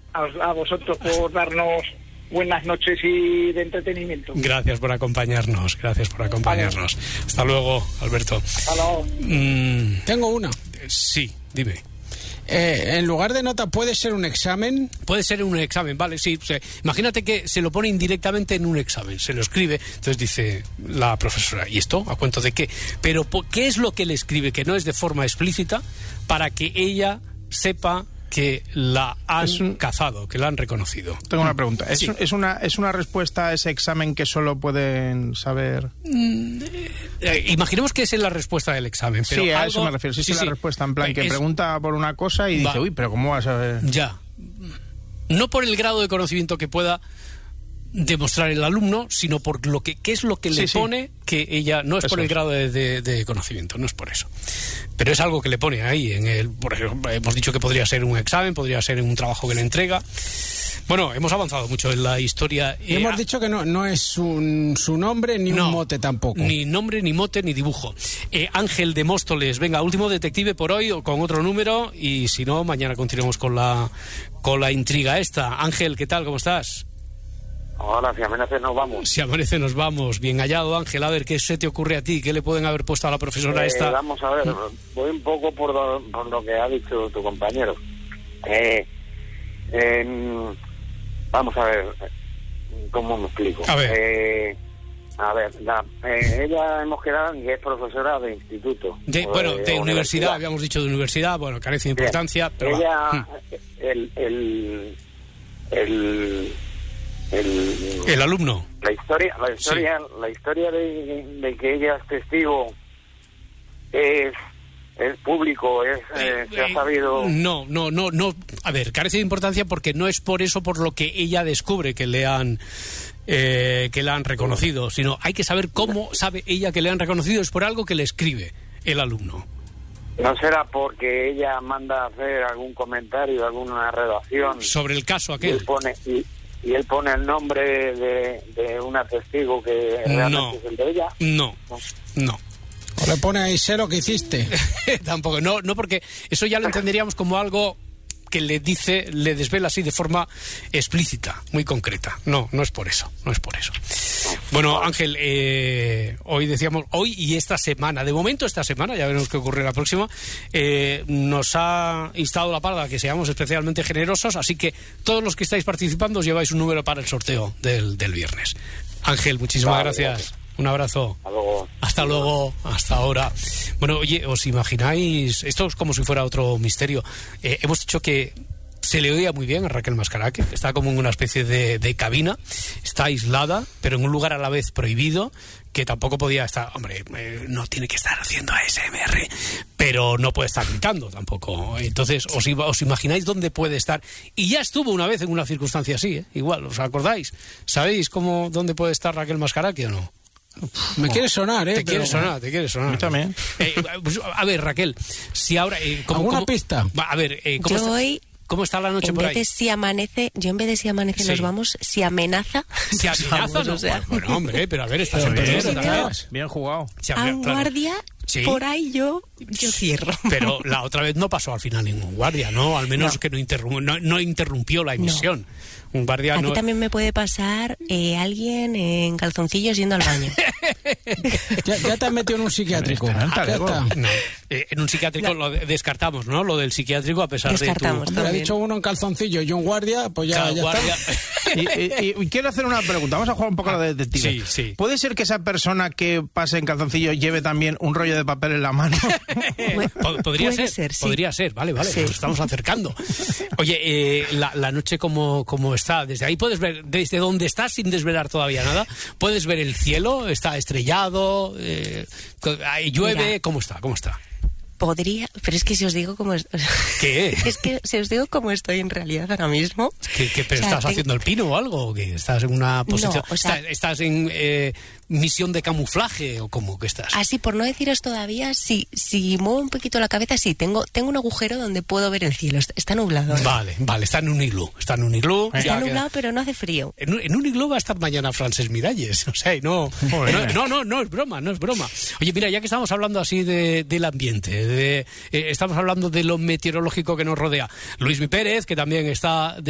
a vosotros por darnos buenas noches y de entretenimiento. Gracias por acompañarnos. Hasta luego, Alberto. Hasta luego. Tengo una. Sí, dime. En lugar de nota, ¿puede ser un examen? Puede ser un examen, vale, sí. O sea, imagínate que se lo pone indirectamente en un examen, se lo escribe, entonces dice la profesora, ¿y esto? ¿A cuento de qué? Pero ¿qué es lo que le escribe? Que no es de forma explícita, para que ella sepa que la han cazado, que la han reconocido. Tengo una pregunta. ¿Es, sí. es una respuesta a ese examen que solo pueden saber? Imaginemos que esa es la respuesta del examen. Pero sí, a algo... eso me refiero. Sí, la respuesta, en plan, que pregunta por una cosa y dice, uy, pero ¿cómo vas a ver? Ya. No por el grado de conocimiento que pueda demostrar el alumno, sino por lo que qué es lo que le pone, que ella no es por el grado de conocimiento, no es por eso. Pero es algo que le pone ahí en el, por ejemplo, hemos dicho que podría ser un examen, podría ser un trabajo que le entrega. Bueno, hemos avanzado mucho en la historia. Y hemos dicho que no es su nombre ni un mote tampoco. Ni nombre, ni mote, ni dibujo. Ángel de Móstoles, venga, último detective por hoy o con otro número, y si no, mañana continuamos con la intriga esta. Ángel, ¿qué tal? ¿Cómo estás? Hola, si amanece nos vamos. Si amanece nos vamos. Bien hallado, Ángel. A ver, ¿qué se te ocurre a ti? ¿Qué le pueden haber puesto a la profesora esta? Vamos a ver, voy un poco por lo que ha dicho tu compañero. Vamos a ver, ¿cómo me explico? A ver. Ella hemos quedado que es profesora de instituto. De universidad, habíamos dicho de universidad, bueno, carece de importancia, pero ella, el alumno. La historia de que ella es testigo es público, se ha sabido. No. A ver, carece de importancia porque no es por eso por lo que ella descubre que la han reconocido, sino hay que saber cómo sabe ella que le han reconocido, es por algo que le escribe el alumno. ¿No será porque ella manda a hacer algún comentario, alguna redacción sobre el caso aquel? Y él pone el nombre de una testigo que realmente es el de ella. No. O le pone ahí, sé lo que hiciste. Tampoco, no, porque eso ya lo entenderíamos como algo que le desvela así de forma explícita, muy concreta. No es por eso. Bueno, Ángel, hoy decíamos, hoy y esta semana, de momento esta semana, ya veremos qué ocurre la próxima, nos ha instado la parda que seamos especialmente generosos, así que todos los que estáis participando os lleváis un número para el sorteo del viernes. Ángel, muchísimas gracias. Un abrazo. Hasta luego. Hasta ahora. Bueno, oye, ¿os imagináis? Esto es como si fuera otro misterio. Hemos dicho que se le oía muy bien a Raquel Mascaraque. Está como en una especie de cabina. Está aislada, pero en un lugar a la vez prohibido, que tampoco podía estar... Hombre, no tiene que estar haciendo ASMR, pero no puede estar gritando tampoco. Entonces, ¿os imagináis dónde puede estar? Y ya estuvo una vez en una circunstancia así, ¿eh? Igual, ¿os acordáis? ¿Sabéis dónde puede estar Raquel Mascaraque o no? Me quiere sonar, ¿eh? Te quiere sonar. A mí también. A ver, Raquel, si ahora... ¿Alguna pista? A ver, ¿cómo está la noche por ahí? En vez de si amanece nos vamos, si amenaza. Si amenaza, no. Bueno, hombre, pero a ver, estás en peligro. Bien jugado. A un guardia, por ahí yo cierro. Pero la otra vez no pasó al final ningún guardia, ¿no? Al menos que no interrumpió la emisión. Un guardia Aquí también me puede pasar alguien en calzoncillos yendo al baño. ya te has metido en un psiquiátrico. No. En un psiquiátrico lo descartamos, ¿no? Lo del psiquiátrico, a pesar de tu... Me ha dicho uno en calzoncillo y un guardia, pues ya guardia. Está. Y quiero hacer una pregunta. Vamos a jugar un poco a la detective. Sí. ¿Puede ser que esa persona que pase en calzoncillo lleve también un rollo de papel en la mano? Podría ser, sí. Podría ser, vale, sí. Nos estamos acercando. Oye, la noche como está, desde ahí puedes ver, desde donde estás sin desvelar todavía nada, puedes ver el cielo, está estrellado, llueve. Mira, ¿cómo está? Podría, pero es que si os digo cómo es... ¿Qué? Es que si os digo cómo estoy en realidad ahora mismo... ¿Pero estás haciendo el pino o algo? ¿O qué? ¿Estás en una posición...? No, ¿Estás en misión de camuflaje o cómo que estás? Así, por no deciros todavía, si muevo un poquito la cabeza, sí, tengo un agujero donde puedo ver el cielo. Está nublado. Vale, está en un iglú. Está nublado, pero no hace frío. En un iglú va a estar mañana Francesc Miralles. O sea, no es broma. Oye, mira, ya que estamos hablando así del ambiente, estamos hablando de lo meteorológico que nos rodea. Luismi Pérez, que también está...